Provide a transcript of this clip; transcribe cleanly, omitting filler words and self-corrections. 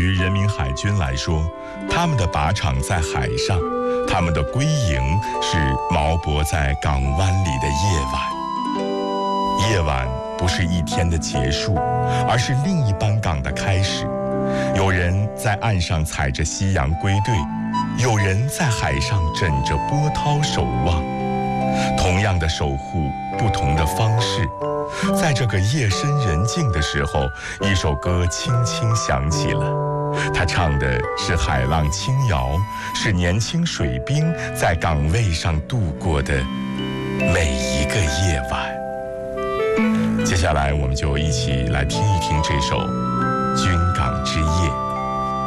于人民海军来说，他们的靶场在海上，他们的归营是锚泊在港湾里的夜晚。夜晚不是一天的结束，而是另一班港的开始。有人在岸上踩着夕阳归队，有人在海上枕着波涛守望。同样的守护，不同的方式。在这个夜深人静的时候，一首歌轻轻响起了。他唱的是海浪轻摇，是年轻水兵在岗位上度过的每一个夜晚。接下来我们就一起来听一听这首《军港之夜》。